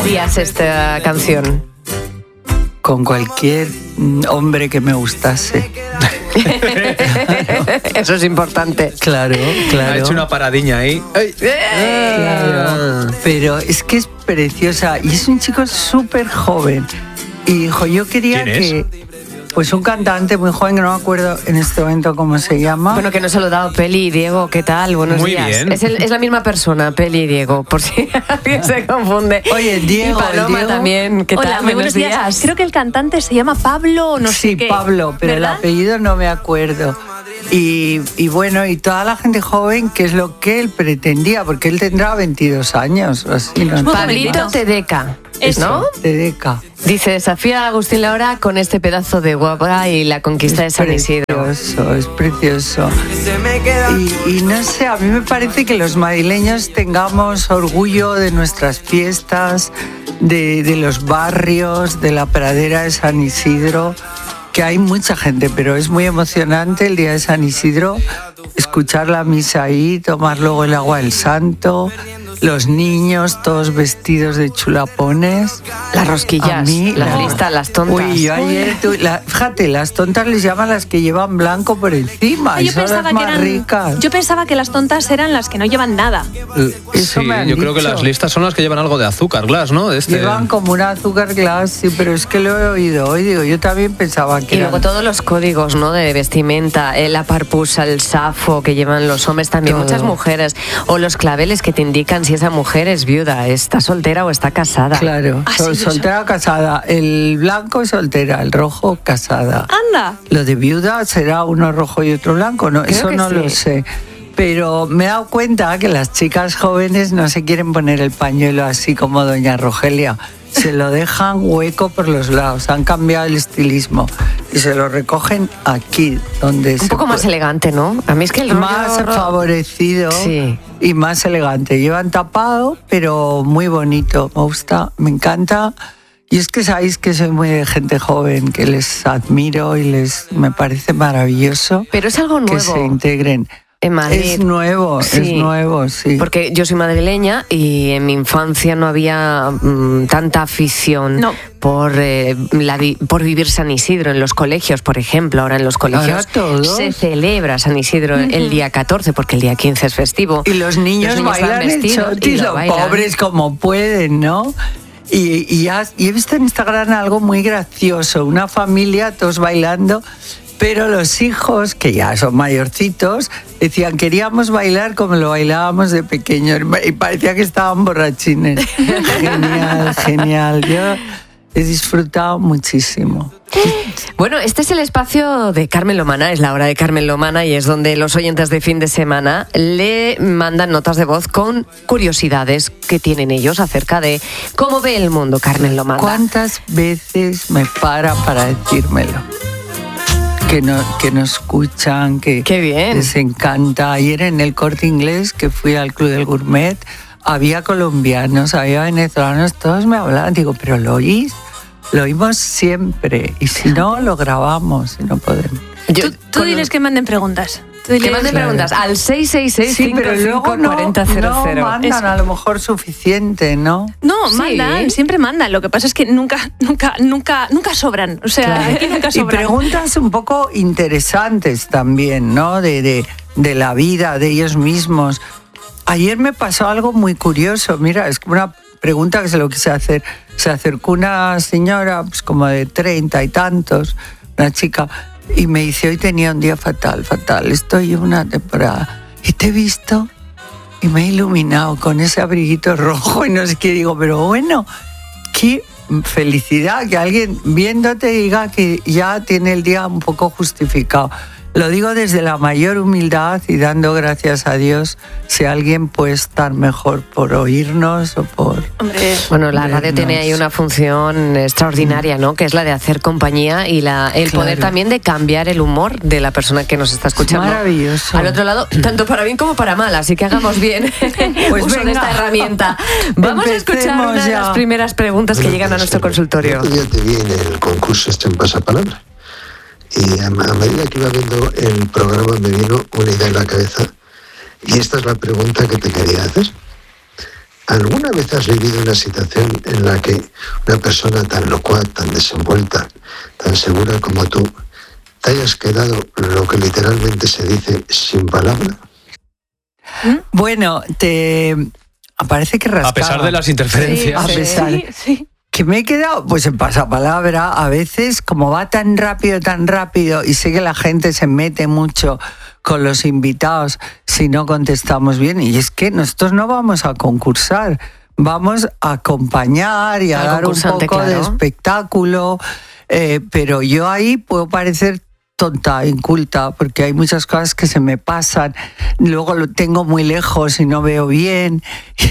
harías esta canción? Con cualquier hombre que me gustase. Eso es importante. Claro. Ha hecho una paradiña ahí. ¡Ay! Claro. Pero es que es preciosa y es un chico súper joven. Y hijo, yo quería ¿Quién es? Pues un cantante muy joven que no me acuerdo en este momento cómo se llama. Bueno, que nos ha saludado Peli y Diego, ¿qué tal? Buenos Muy días. bien. Es la misma persona, Peli y Diego, por si alguien se confunde. Oye, Diego, Y Paloma Diego. también, ¿qué Hola, tal? muy buenos días. Creo que el cantante se llama Pablo, no sí, sé qué. Pablo, pero ¿verdad? el apellido no me acuerdo. Y bueno, y toda la gente joven, que es lo que él pretendía, porque él tendrá 22 años o así, ¿no? muy Pablito jovencito. Tedeca, Eso. ¿no? Tedeca. Dice, desafía a Agustín Laura con este pedazo de guapa y la conquista de San Isidro. Es precioso. Y no sé, a mí me parece que los madrileños tengamos orgullo de nuestras fiestas, de los barrios, de la pradera de San Isidro, que hay mucha gente, pero es muy emocionante el día de San Isidro, escuchar la misa ahí, tomar luego el agua del santo, los niños todos vestidos de chulapones. Las rosquillas, A mí, las no. listas, las tontas. Uy, yo ayer, fíjate, las tontas les llaman las que llevan blanco por encima, y son las más ricas. Yo pensaba que las tontas eran las que no llevan nada. Eso Sí, me han yo creo que dicho. las listas son las que llevan algo de azúcar glass, ¿no? Llevan como un azúcar glass, sí, pero es que lo he oído hoy, digo, yo también pensaba que Y luego eran- todos los códigos, ¿no? De vestimenta, la parpusa, el safo que llevan los hombres, también Todo. muchas mujeres, o los claveles que te indican si esa mujer es viuda, está soltera o está casada. Claro, Ah, sí, yo soltera o casada. El blanco es soltera, el rojo casada. Anda. Lo de viuda será uno rojo y otro blanco, ¿no? Creo Eso que no sí. lo sé. Pero me he dado cuenta que las chicas jóvenes no se quieren poner el pañuelo así como doña Rogelia. Se lo dejan hueco por los lados. Han cambiado el estilismo. Y se lo recogen aquí, donde Un se poco más puede. elegante, ¿no? A mí es que el rollo Más favorecido Sí. y más elegante. Llevan tapado, pero muy bonito. Me gusta, me encanta. Y es que sabéis que soy muy de gente joven, que les admiro y me parece maravilloso Pero es algo que se nuevo integren. en Madrid. Es nuevo, sí. Porque yo soy madrileña y en mi infancia no había tanta afición No. por vivir San Isidro en los colegios, por ejemplo. Ahora en los colegios Ahora todos. se celebra San Isidro el día 14 porque el día 15 es festivo. Y los niños van bailan el vestidos choti, y lo los bailan. pobres como pueden, ¿no? Y he visto en Instagram algo muy gracioso, una familia todos bailando, pero los hijos, que ya son mayorcitos, decían, queríamos bailar como lo bailábamos de pequeños, y parecía que estaban borrachines. Genial, genial. Yo he disfrutado muchísimo. Bueno, este es el espacio de Carmen Lomana, es la hora de Carmen Lomana y es donde los oyentes de fin de semana le mandan notas de voz con curiosidades que tienen ellos acerca de cómo ve el mundo Carmen Lomana. ¿Cuántas veces me para decírmelo? Que no escuchan, que Qué bien. les encanta. Ayer en el Corte Inglés, que fui al Club del Gourmet, había colombianos, había venezolanos, todos me hablaban. Digo, ¿pero lo oís? Lo oímos siempre. Y si no, lo grabamos, si no podemos. Tú diles que manden preguntas. Tú Que diles- manden preguntas al 666 Sí, pero luego no mandan Eso. a lo mejor suficiente, ¿no? No, Sí. mandan, siempre mandan. Lo que pasa es que nunca sobran. O sea, aquí nunca Y sobran. preguntas un poco interesantes también, ¿no? De la vida, de ellos mismos. Ayer me pasó algo muy curioso. Mira, es una pregunta que se lo quise hacer. Se acercó una señora, pues como de 30 y tantos, una chica, y me dice, hoy tenía un día fatal. Estoy en una temporada. Y te he visto y me he iluminado con ese abriguito rojo y no sé qué. Digo, pero bueno, qué felicidad que alguien viéndote diga que ya tiene el día un poco justificado. Lo digo desde la mayor humildad y dando gracias a Dios si alguien puede estar mejor por oírnos o por... Hombre, Bueno, la radio vernos. tiene ahí una función extraordinaria, ¿no? Que es la de hacer compañía y el poder Claro. también de cambiar el humor de la persona que nos está escuchando. Maravilloso. Al otro lado, tanto para bien como para mal, así que hagamos bien Pues uso de venga. esta herramienta. Vamos a escuchar Empecemos una de ya. las primeras preguntas que llegan a nuestro consultorio. Ya te vi en el concurso en Pasapalabra. Y a medida que iba viendo el programa me vino una idea en la cabeza. Y esta es la pregunta que te quería hacer. ¿Alguna vez has vivido una situación en la que una persona tan locuaz, tan desenvuelta, tan segura como tú, te hayas quedado, lo que literalmente se dice, sin palabra? Bueno, parece que rascaba. A pesar de las interferencias. A pesar. Sí. Que me he quedado pues en pasapalabra. A veces, como va tan rápido, y sé que la gente se mete mucho con los invitados si no contestamos bien. Y es que nosotros no vamos a concursar, vamos a acompañar y a dar un poco de espectáculo. Pero yo ahí puedo parecer tonta, inculta, porque hay muchas cosas que se me pasan, luego lo tengo muy lejos y no veo bien,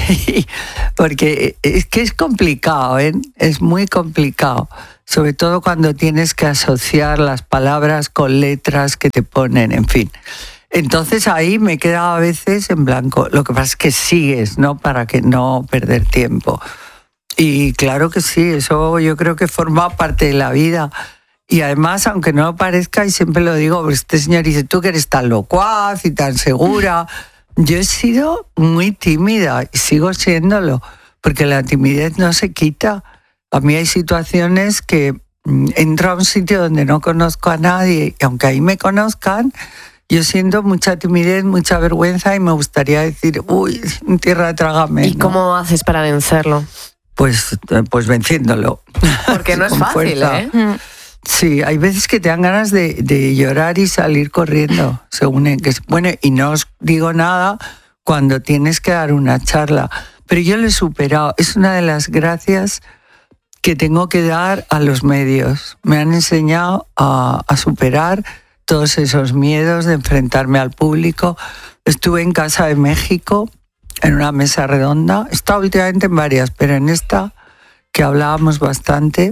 porque es que es complicado, ¿eh? Es muy complicado, sobre todo cuando tienes que asociar las palabras con letras que te ponen, en fin. Entonces ahí me he quedado a veces en blanco. Lo que pasa es que sigues, ¿no? Para que no perder tiempo. Y claro que sí, eso yo creo que forma parte de la vida. Y además, aunque no lo parezca, y siempre lo digo, pues este señor dice, tú que eres tan locuaz y tan segura. Yo he sido muy tímida y sigo siéndolo, porque la timidez no se quita. A mí hay situaciones que entro a un sitio donde no conozco a nadie, y aunque ahí me conozcan, yo siento mucha timidez, mucha vergüenza, y me gustaría decir, uy, tierra, trágame. ¿Y cómo haces para vencerlo? Pues venciéndolo. Porque no es fácil, ¿eh? Sí, hay veces que te dan ganas de llorar y salir corriendo, según en que bueno, y no os digo nada cuando tienes que dar una charla, pero yo lo he superado. Es una de las gracias que tengo que dar a los medios. Me han enseñado a superar todos esos miedos de enfrentarme al público. Estuve en Casa de México, en una mesa redonda. He estado últimamente en varias, pero en esta que hablábamos bastante,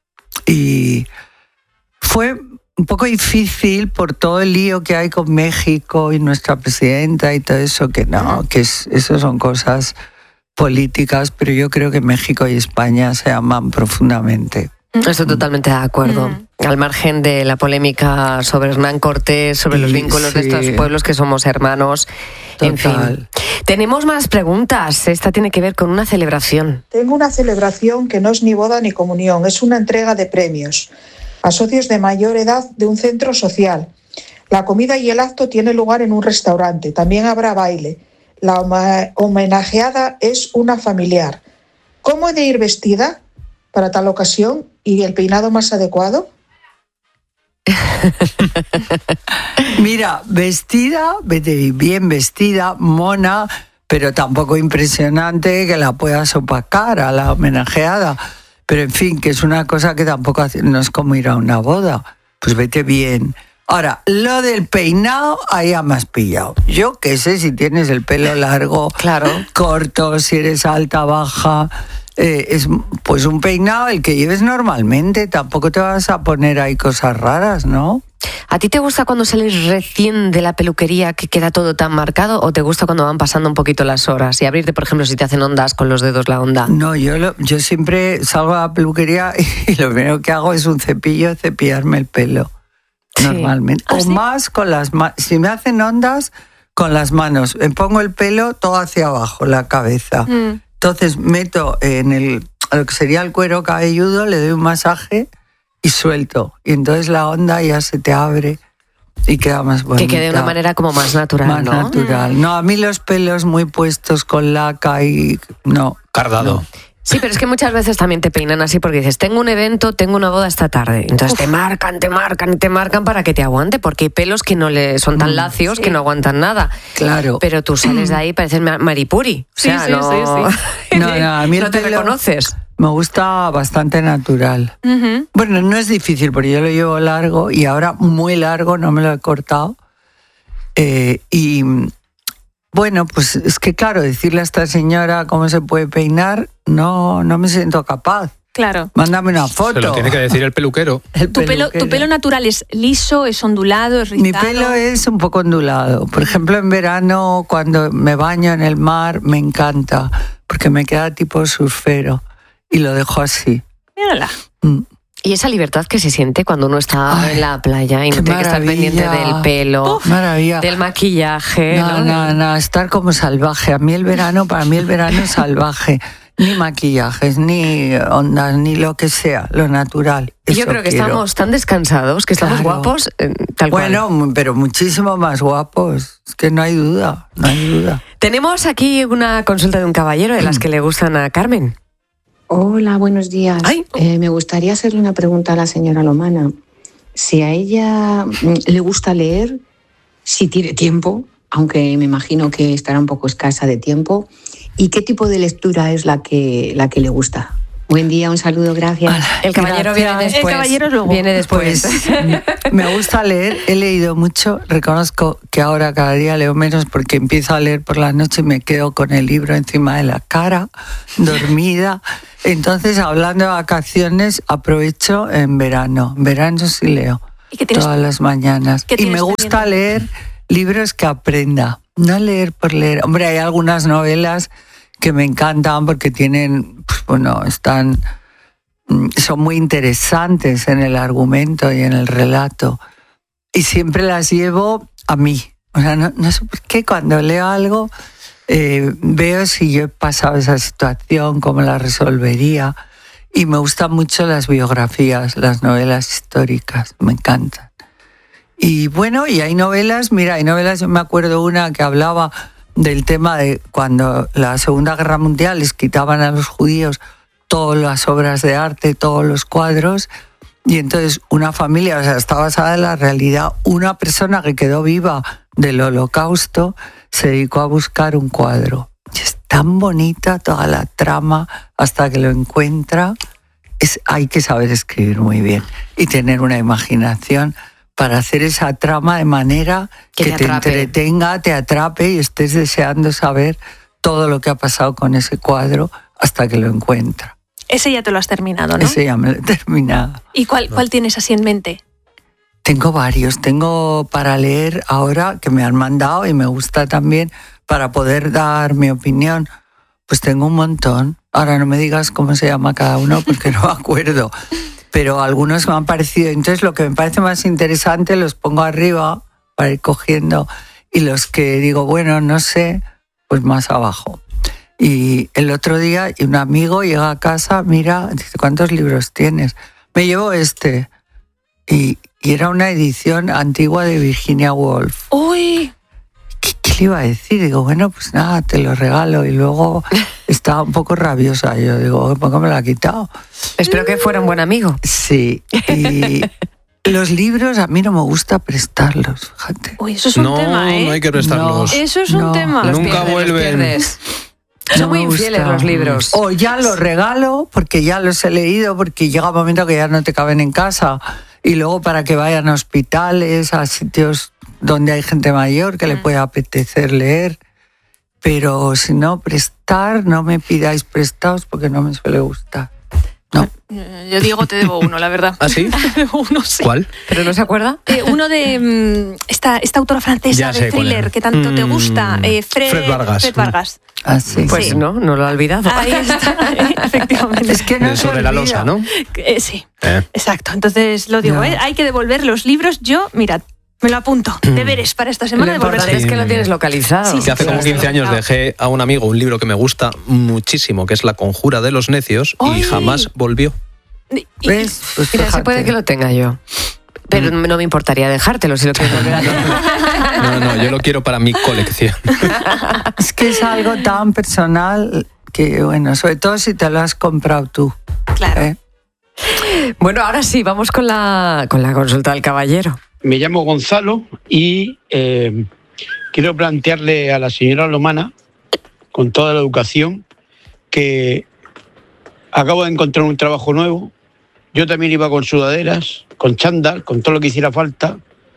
y fue un poco difícil por todo el lío que hay con México y nuestra presidenta y todo eso, que no, que eso son cosas políticas, pero yo creo que México y España se aman profundamente. Estoy totalmente de acuerdo. Al margen de la polémica sobre Hernán Cortés, sobre los vínculos de estos pueblos que somos hermanos, en fin. Tenemos más preguntas. Esta tiene que ver con una celebración. Tengo una celebración que no es ni boda ni comunión, es una entrega de premios a socios de mayor edad de un centro social. La comida y el acto tiene lugar en un restaurante. También habrá baile. La homenajeada es una familiar. ¿Cómo he de ir vestida para tal ocasión y el peinado más adecuado? Mira, vestida, vete bien vestida, mona, pero tampoco impresionante que la puedas opacar a la homenajeada. Pero en fin, que es una cosa que tampoco no es como ir a una boda. Pues vete bien. Ahora, lo del peinado, ahí ya me has pillado. Yo qué sé si tienes el pelo largo, claro, corto, si eres alta, baja. Es pues un peinado el que lleves normalmente. Tampoco te vas a poner ahí cosas raras, ¿no? ¿A ti te gusta cuando sales recién de la peluquería que queda todo tan marcado, o te gusta cuando van pasando un poquito las horas y abrirte, por ejemplo, si te hacen ondas con los dedos la onda? No, yo siempre salgo a la peluquería y lo primero que hago es un cepillo, cepillarme el pelo, normalmente. ¿Ah, o sí? más con las manos. Si me hacen ondas, con las manos. Me pongo el pelo todo hacia abajo, la cabeza. Entonces meto en lo que sería el cuero cabelludo, le doy un masaje y suelto. Y entonces la onda ya se te abre y queda más bonita. Que quede de una manera como más natural, más ¿no? natural. No, a mí los pelos muy puestos con laca y... No. Cardado. No. Sí, pero es que muchas veces también te peinan así porque dices, tengo un evento, tengo una boda esta tarde. Entonces te marcan para que te aguante, porque hay pelos que no le son tan lacios que no aguantan nada. Claro. Pero tú sales de ahí y pareces Maripuri. O sea, Sí. No, a mí no el te pelo reconoces. me gusta bastante natural. Bueno, no es difícil porque yo lo llevo largo y ahora muy largo, no me lo he cortado. Y bueno, pues es que claro, decirle a esta señora cómo se puede peinar, no me siento capaz. Claro. Mándame una foto. Se lo tiene que decir el peluquero. ¿Tu pelo natural es liso, es ondulado, es rizado? Mi pelo es un poco ondulado. Por ejemplo, en verano, cuando me baño en el mar, me encanta, porque me queda tipo surfero y lo dejo así. Mírala. Y esa libertad que se siente cuando uno está en la playa y no tiene que estar pendiente del pelo, maravilla. del maquillaje. No, estar como salvaje. Para mí el verano es salvaje. Ni maquillajes, ni ondas, ni lo que sea, lo natural. Y yo creo que estamos tan descansados, que estamos guapos, tal cual. Bueno, pero muchísimo más guapos. Es que no hay duda. Tenemos aquí una consulta de un caballero de las que le gustan a Carmen. Hola, buenos días. Me gustaría hacerle una pregunta a la señora Lomana. Si a ella le gusta leer, si tiene tiempo, aunque me imagino que estará un poco escasa de tiempo, ¿y qué tipo de lectura es la que le gusta? Buen día, un saludo, gracias. El caballero viene después. El caballero luego. Viene después. Pues, me gusta leer, he leído mucho, reconozco que ahora cada día leo menos porque empiezo a leer por la noche y me quedo con el libro encima de la cara, dormida. Entonces, hablando de vacaciones, aprovecho en verano. En verano sí leo todas las mañanas. Y me gusta leer libros que aprenda, no leer por leer. Hombre, hay algunas novelas que me encantan porque tienen, son muy interesantes en el argumento y en el relato. Y siempre las llevo a mí. O sea, no sé por qué cuando leo algo veo si yo he pasado esa situación, cómo la resolvería. Y me gustan mucho las biografías, las novelas históricas, me encantan. Y bueno, y hay novelas, yo me acuerdo una que hablaba del tema de cuando la Segunda Guerra Mundial les quitaban a los judíos todas las obras de arte, todos los cuadros, y entonces una familia, está basada en la realidad, una persona que quedó viva del Holocausto se dedicó a buscar un cuadro. Y es tan bonita toda la trama hasta que lo encuentra. Hay que saber escribir muy bien y tener una imaginación para hacer esa trama de manera que te entretenga, te atrape y estés deseando saber todo lo que ha pasado con ese cuadro hasta que lo encuentra. Ese ya te lo has terminado, ¿no? Ese ya me lo he terminado. ¿Y cuál tienes así en mente? Tengo varios. Tengo para leer ahora que me han mandado y me gusta también para poder dar mi opinión. Pues tengo un montón. Ahora no me digas cómo se llama cada uno porque no me acuerdo. Pero algunos me han parecido. Entonces lo que me parece más interesante los pongo arriba para ir cogiendo y los que digo, bueno, no sé, pues más abajo. Y el otro día un amigo llega a casa, mira, dice, ¿cuántos libros tienes? Me llevo este. Y era una edición antigua de Virginia Woolf. ¡Uy! ¿Qué le iba a decir? Digo, bueno, pues nada, te lo regalo. Y luego estaba un poco rabiosa. Yo digo, ¿por qué me lo ha quitado? Espero que fuera un buen amigo. Sí. Y los libros a mí no me gusta prestarlos, fíjate. Uy, eso es un tema, ¿eh? No hay que prestarlos. Eso es un tema. Nunca vuelven. Son muy infieles los libros. O ya los regalo porque ya los he leído, porque llega un momento que ya no te caben en casa. Y luego para que vayan a hospitales, a sitios donde hay gente mayor que le puede apetecer leer. Pero si no, prestar, no me pidáis prestados porque no me suele gustar. No. Yo, Diego, te debo uno, la verdad. ¿Ah, sí? Uno, sí. ¿Cuál? ¿Pero no se acuerda? Uno de esta autora francesa de thriller que tanto te gusta. Fred Vargas. Fred Vargas. Ah, sí. Pues sí. No lo ha olvidado. Ahí está, efectivamente. Es que no se Sobre la olvida. losa, ¿no? Sí, exacto. Entonces lo digo, No. hay que devolver los libros. Yo, mira, me lo apunto. Deberes para esta Lo semana, importante devolver. es que lo tienes localizado. Sí, Que hace como 15 años dejé a un amigo un libro que me gusta muchísimo, que es La Conjura de los Necios, y ¡Ay! jamás volvió. ¿Ves? Pues Mira, se fíjate. puede que lo tenga yo. Pero no me importaría dejártelo si lo quieres volver a leer. No, yo lo quiero para mi colección. Es que es algo tan personal que, bueno, sobre todo si te lo has comprado tú. Claro. ¿eh? Bueno, ahora sí, vamos con la consulta del caballero. Me llamo Gonzalo y quiero plantearle a la señora Lomana, con toda la educación, que acabo de encontrar un trabajo nuevo. Yo también iba con sudaderas, con chándal, con todo lo que hiciera falta,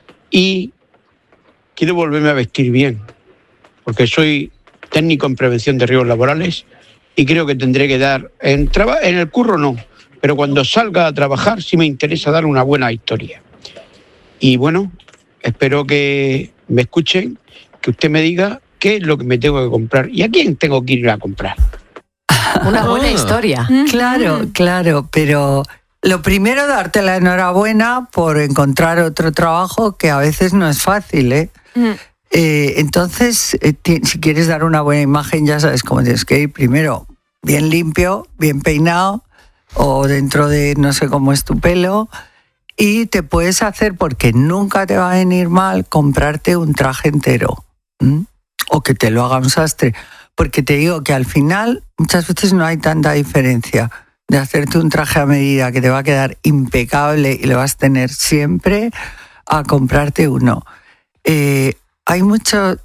y quiero volverme a vestir bien, porque soy técnico en prevención de riesgos laborales y creo que tendré que dar, en el curro no, pero cuando salga a trabajar sí me interesa dar una buena historia. Y bueno, espero que me escuchen, que usted me diga qué es lo que me tengo que comprar y a quién tengo que ir a comprar. Una buena historia. Claro, pero Lo primero, darte la enhorabuena por encontrar otro trabajo que a veces no es fácil, ¿eh? Entonces, si quieres dar una buena imagen, ya sabes cómo tienes que ir. Primero, bien limpio, bien peinado, o dentro de no sé cómo es tu pelo. Y te puedes hacer, porque nunca te va a venir mal, comprarte un traje entero. O que te lo haga un sastre. Porque te digo que al final, muchas veces no hay tanta diferencia de hacerte un traje a medida que te va a quedar impecable y lo vas a tener siempre, a comprarte uno. Hay muchos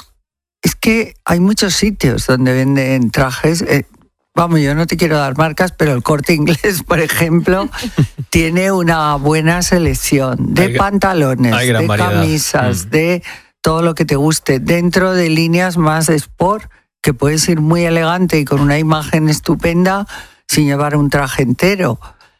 sitios donde venden trajes. Vamos, yo no te quiero dar marcas, pero el Corte Inglés, por ejemplo, tiene una buena selección de pantalones, de camisas, de todo lo que te guste, dentro de líneas más sport, que puedes ir muy elegante y con una imagen estupenda sin llevar un traje entero.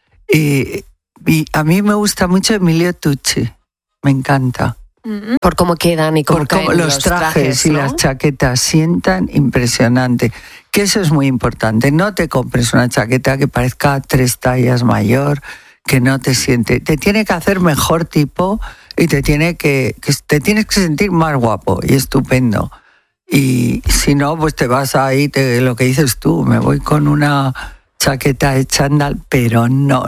Y a mí me gusta mucho Emilio Tucci, me encanta. Por cómo quedan y cómo caen los trajes, ¿no? Y las chaquetas sientan impresionante. Que eso es muy importante. No te compres una chaqueta que parezca 3 tallas mayor, que no te siente. Te tiene que hacer mejor tipo y te tienes que sentir más guapo y estupendo. Y si no, pues te vas ahí, lo que dices tú, me voy con una chaqueta de chándal, pero no.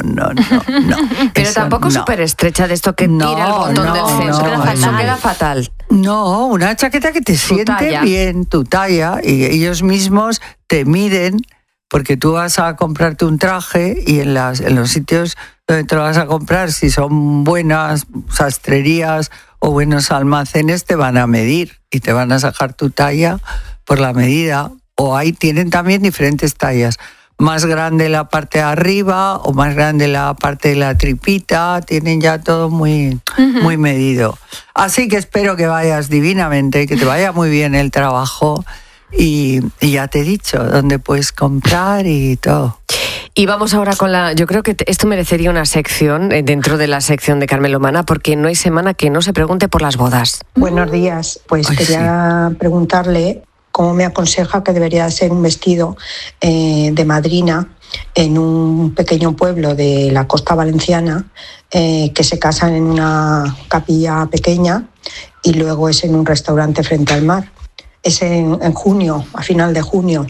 Pero tampoco súper estrecha, de esto que tira el botón del centro. Eso queda fatal. No, una chaqueta que te siente bien, tu talla, y ellos mismos te miden, porque tú vas a comprarte un traje y en los sitios donde te lo vas a comprar, si son buenas sastrerías o buenos almacenes, te van a medir y te van a sacar tu talla por la medida. O ahí tienen también diferentes tallas. Más grande la parte de arriba o más grande la parte de la tripita, tienen ya todo muy medido. Así que espero que vayas divinamente, que te vaya muy bien el trabajo y ya te he dicho dónde puedes comprar y todo. Y vamos ahora con yo creo que esto merecería una sección dentro de la sección de Carmen Lomana, porque no hay semana que no se pregunte por las bodas. Buenos días, pues quería preguntarle cómo me aconseja que debería ser un vestido de madrina en un pequeño pueblo de la costa valenciana, que se casan en una capilla pequeña y luego es en un restaurante frente al mar. Es en junio, a final de junio.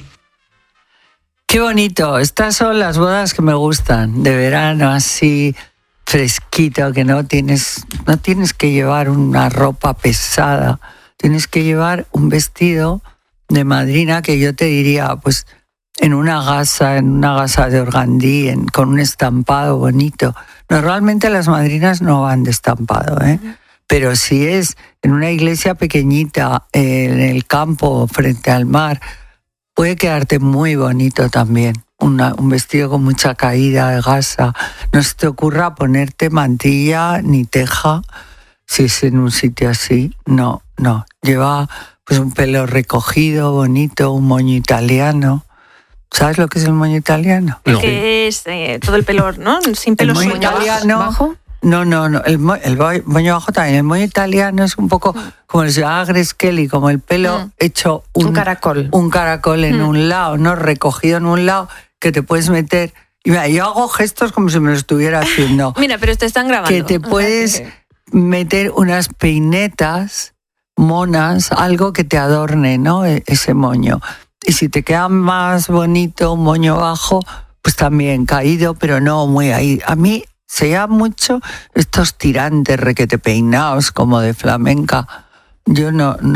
Qué bonito. Estas son las bodas que me gustan, de verano, así fresquito, que no tienes que llevar una ropa pesada, tienes que llevar un vestido de madrina que yo te diría, pues en una gasa de organdí, con un estampado bonito. Normalmente las madrinas no van de estampado, pero si es en una iglesia pequeñita, en el campo, frente al mar, puede quedarte muy bonito también. Un vestido con mucha caída de gasa. No se te ocurra ponerte mantilla ni teja si es en un sitio así. No. Lleva pues un pelo recogido, bonito, un moño italiano. ¿Sabes lo que es el moño italiano? El que es todo el pelo, ¿no? Sin pelo suelto. ¿El moño italiano? ¿Bajo? No. El moño bajo también. El moño italiano es un poco como el de Grace Kelly, como el pelo hecho un caracol. Un caracol en un lado, ¿no? Recogido en un lado, que te puedes meter. Y mira, yo hago gestos como si me lo estuviera haciendo. Mira, pero te están grabando. Que te puedes meter unas peinetas monas, algo que te adorne, ¿no? Ese moño. Y si te queda más bonito un moño bajo, pues también caído, pero no muy ahí. A mí se llama mucho estos tirantes requete peinados como de flamenca. Yo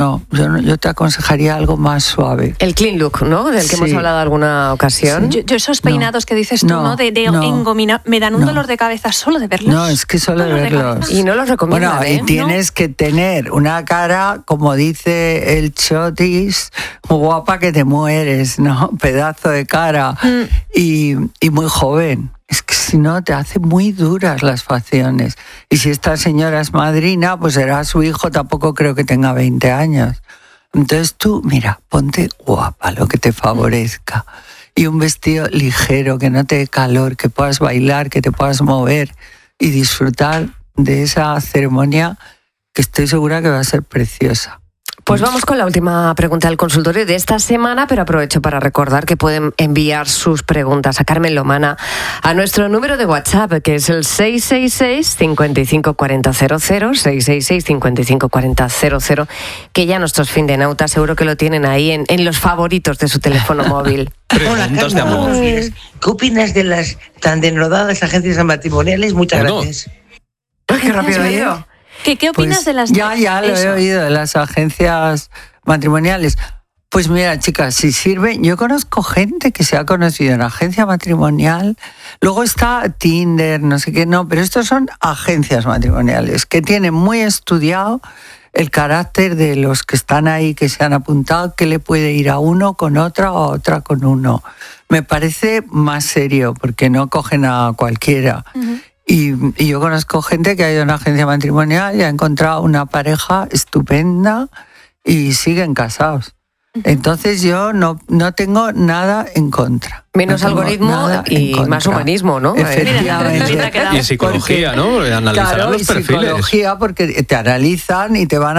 yo te aconsejaría algo más suave. El clean look, ¿no? Del que hemos hablado alguna ocasión. Sí. Yo esos peinados que dices tú, ¿no? De engomina, me dan un dolor de cabeza solo de verlos. No, es que solo de verlos. Y no los recomiendo. Bueno, y tienes que tener una cara, como dice el Chotis, muy guapa que te mueres, ¿no? Pedazo de cara. Y muy joven. Es que si no, te hace muy duras las facciones. Y si esta señora es madrina, pues será su hijo, tampoco creo que tenga 20 años. Entonces tú, mira, ponte guapa, lo que te favorezca. Y un vestido ligero, que no te dé calor, que puedas bailar, que te puedas mover y disfrutar de esa ceremonia que estoy segura que va a ser preciosa. Pues vamos con la última pregunta del consultorio de esta semana, pero aprovecho para recordar que pueden enviar sus preguntas a Carmen Lomana a nuestro número de WhatsApp, que es el 666 55 40 00, 666 55 40 00, que ya nuestros findenautas seguro que lo tienen ahí en los favoritos de su teléfono móvil. Hola, Carmen. ¿Qué opinas de las tan denodadas agencias matrimoniales? Muchas gracias. Ay, qué rápido he ido. ¿Qué opinas Pues de las... Ya lo he oído, de las agencias matrimoniales. Pues mira, chicas, si sirve, yo conozco gente que se ha conocido en agencia matrimonial, luego está Tinder, no sé qué, no, pero estos son agencias matrimoniales que tienen muy estudiado el carácter de los que están ahí, que se han apuntado, que le puede ir a uno con otra o a otra con uno. Me parece más serio, porque no cogen a cualquiera. Uh-huh. Y yo conozco gente que ha ido a una agencia matrimonial y ha encontrado una pareja estupenda y siguen casados. Entonces yo no tengo nada en contra. Menos algoritmo y más humanismo, ¿no? Efectivamente. Y psicología, ¿no? Analizar los perfiles. Psicología, porque te analizan y te van a